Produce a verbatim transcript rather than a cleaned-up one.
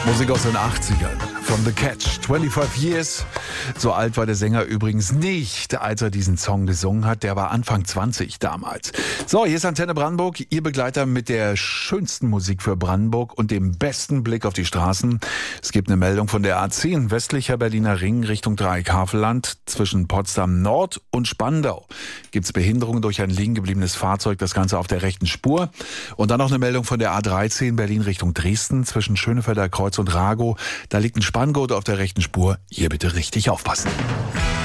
Musik aus den achtzigern. From The Catch. fünfundzwanzig Years. So alt war der Sänger übrigens nicht, als er diesen Song gesungen hat. Der war Anfang zwanzig damals. So, hier ist Antenne Brandenburg. Ihr Begleiter mit der schönsten Musik für Brandenburg und dem besten Blick auf die Straßen. Es gibt eine Meldung von der A zehn, westlicher Berliner Ring Richtung Dreieck-Havelland. Zwischen Potsdam Nord und Spandau gibt es Behinderungen durch ein liegen gebliebenes Fahrzeug. Das Ganze auf der rechten Spur. Und dann noch eine Meldung von der A dreizehn, Berlin Richtung Dresden. Zwischen Schönefelder Kreuz und Ragow. Da liegt ein Spanngurt auf der rechten Spur. Hier bitte richtig aufpassen.